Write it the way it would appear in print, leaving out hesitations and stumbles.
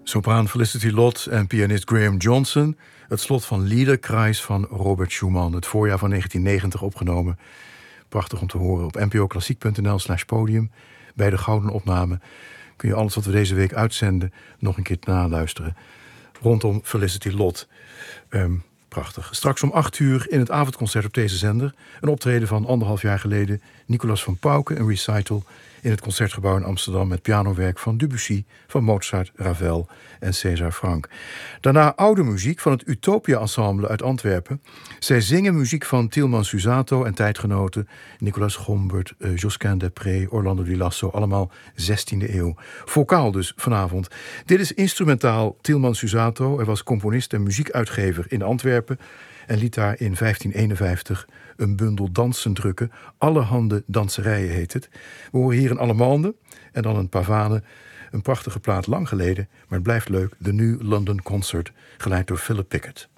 Sopraan Felicity Lott en pianist Graham Johnson. Het slot van Liederkreis van Robert Schumann. Het voorjaar van 1990 opgenomen. Prachtig om te horen op npoklassiek.nl/podium. Bij de gouden opname kun je alles wat we deze week uitzenden nog een keer naluisteren. Rondom Felicity Lott. Prachtig. Straks om 8:00 in het avondconcert op deze zender. Een optreden van 1,5 jaar geleden. Nicolas van Pauken, een recital in het Concertgebouw in Amsterdam met pianowerk van Debussy, van Mozart, Ravel en César Franck. Daarna oude muziek van het Utopia Ensemble uit Antwerpen. Zij zingen muziek van Tilman Susato en tijdgenoten Nicolas Gombert, Josquin Desprez, Orlando Di Lasso, allemaal 16e eeuw. Vocaal dus vanavond. Dit is instrumentaal Tilman Susato. Hij was componist en muziekuitgever in Antwerpen en liet daar in 1551 een bundel dansen drukken. Allerhande danserijen heet het. We horen hier een allemande en dan een pavane. Een prachtige plaat lang geleden, maar het blijft leuk. The New London Concert, geleid door Philip Pickett.